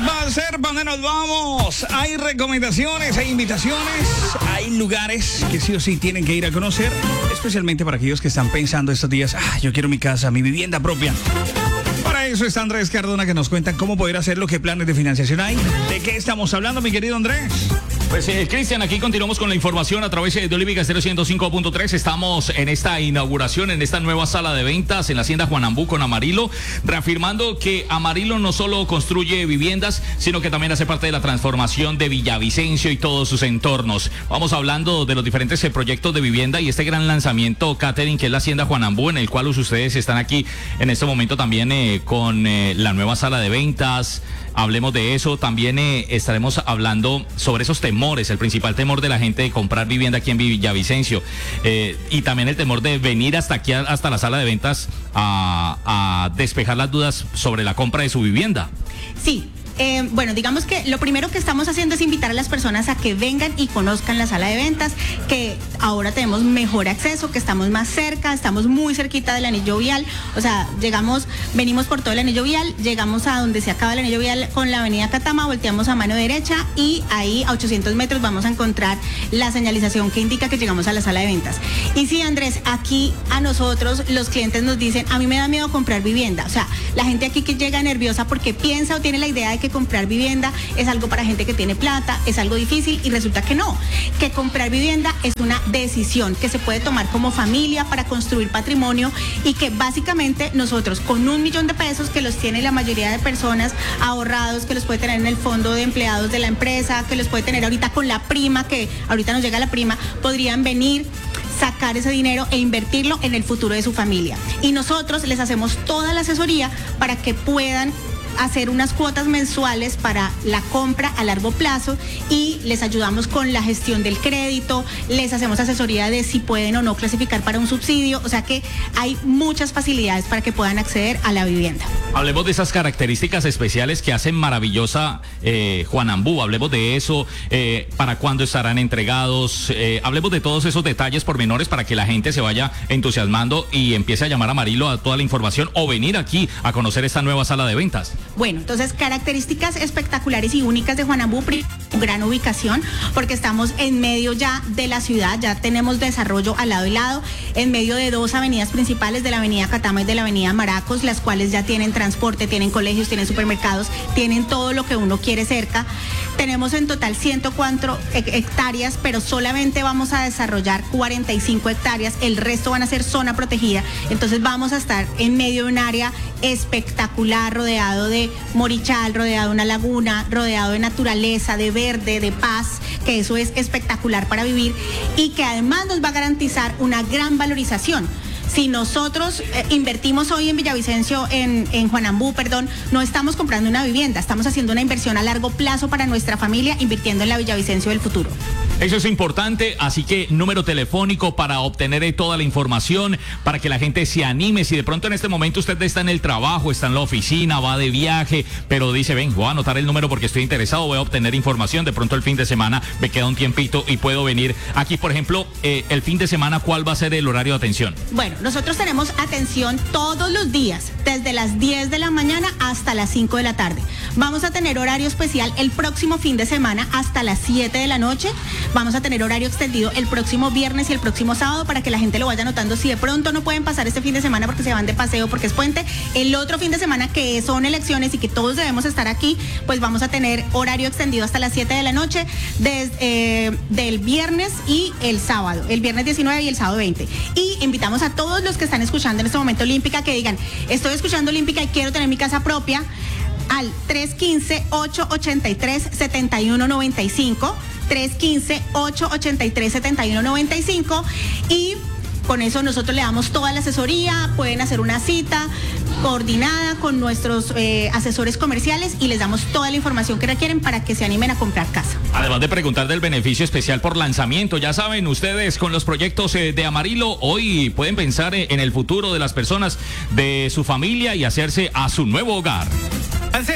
va a ser? ¿Para dónde nos vamos? Hay recomendaciones, hay invitaciones, hay lugares que sí o sí tienen que ir a conocer, especialmente para aquellos que están pensando estos días, yo quiero mi casa, mi vivienda propia. Para eso está Andrés Cardona, que nos cuenta cómo poder hacerlo, qué planes de financiación hay. ¿De qué estamos hablando, mi querido Andrés? Pues Cristian, aquí continuamos con la información a través de Olímpica 105.3. Estamos en esta inauguración, en esta nueva sala de ventas en la Hacienda Juanambú con Amarillo, reafirmando que Amarillo no solo construye viviendas, sino que también hace parte de la transformación de Villavicencio y todos sus entornos. Vamos hablando de los diferentes proyectos de vivienda y este gran lanzamiento catering que es la Hacienda Juanambú, en el cual ustedes están aquí en este momento también con la nueva sala de ventas. Hablemos de eso, también estaremos hablando sobre esos temores, el principal temor de la gente de comprar vivienda aquí en Villavicencio y también el temor de venir hasta aquí, hasta la sala de ventas a despejar las dudas sobre la compra de su vivienda. Sí. Bueno, digamos que lo primero que estamos haciendo es invitar a las personas a que vengan y conozcan la sala de ventas, que ahora tenemos mejor acceso, que estamos más cerca, estamos muy cerquita del anillo vial, o sea, venimos por todo el anillo vial, llegamos a donde se acaba el anillo vial con la avenida Catama, volteamos a mano derecha y ahí a 800 metros vamos a encontrar la señalización que indica que llegamos a la sala de ventas. Y sí, Andrés, aquí a nosotros los clientes nos dicen, a mí me da miedo comprar vivienda, o sea, la gente aquí que llega nerviosa porque piensa o tiene la idea de que comprar vivienda es algo para gente que tiene plata, es algo difícil y resulta que no, que comprar vivienda es una decisión que se puede tomar como familia para construir patrimonio y que básicamente nosotros con $1 millón de pesos que los tiene la mayoría de personas ahorrados, que los puede tener en el fondo de empleados de la empresa, que los puede tener ahorita con la prima, que ahorita nos llega la prima, podrían venir, sacar ese dinero e invertirlo en el futuro de su familia. Y nosotros les hacemos toda la asesoría para que puedan hacer unas cuotas mensuales para la compra a largo plazo y les ayudamos con la gestión del crédito, les hacemos asesoría de si pueden o no clasificar para un subsidio, o sea que hay muchas facilidades para que puedan acceder a la vivienda. Hablemos de esas características especiales que hacen maravillosa Juanambú, hablemos de eso, para cuándo estarán entregados, hablemos de todos esos detalles pormenores para que la gente se vaya entusiasmando y empiece a llamar a Amarillo a toda la información o venir aquí a conocer esta nueva sala de ventas. Bueno, entonces características espectaculares y únicas de Juanambú, gran ubicación, porque estamos en medio ya de la ciudad, ya tenemos desarrollo al lado y lado, en medio de dos avenidas principales, de la avenida Catama y de la avenida Maracos, las cuales ya tienen transporte, tienen colegios, tienen supermercados, tienen todo lo que uno quiere cerca. Tenemos en total 104 hectáreas, pero solamente vamos a desarrollar 45 hectáreas, el resto van a ser zona protegida, entonces vamos a estar en medio de un área espectacular, rodeado de morichal, rodeado de una laguna, rodeado de naturaleza, de verde, de paz, que eso es espectacular para vivir y que además nos va a garantizar una gran valorización. Si nosotros invertimos hoy en Villavicencio, en Juanambú, no estamos comprando una vivienda, estamos haciendo una inversión a largo plazo para nuestra familia, invirtiendo en la Villavicencio del futuro. Eso es importante, así que número telefónico para obtener toda la información, para que la gente se anime. Si de pronto en este momento usted está en el trabajo, está en la oficina, va de viaje, pero dice, ven, voy a anotar el número porque estoy interesado, voy a obtener información, de pronto el fin de semana me queda un tiempito y puedo venir aquí. Por ejemplo, el fin de semana, ¿cuál va a ser el horario de atención? Bueno, nosotros tenemos atención todos los días, desde las 10 de la mañana hasta las 5 de la tarde. Vamos a tener horario especial el próximo fin de semana hasta las 7 de la noche. Vamos a tener horario extendido el próximo viernes y el próximo sábado para que la gente lo vaya anotando. Si de pronto no pueden pasar este fin de semana porque se van de paseo, porque es puente, el otro fin de semana que son elecciones y que todos debemos estar aquí, pues vamos a tener horario extendido hasta las 7 de la noche desde del viernes y el sábado, el viernes 19 y el sábado 20. Y invitamos a todos los que están escuchando en este momento Olímpica que digan, estoy escuchando Olímpica y quiero tener mi casa propia, al 315-883-7195, 315-883-7195 y con eso nosotros le damos toda la asesoría, pueden hacer una cita coordinada con nuestros asesores comerciales y les damos toda la información que requieren para que se animen a comprar casa. Además de preguntar del beneficio especial por lanzamiento, ya saben ustedes con los proyectos de Amarillo, hoy pueden pensar en el futuro de las personas, de su familia y hacerse a su nuevo hogar.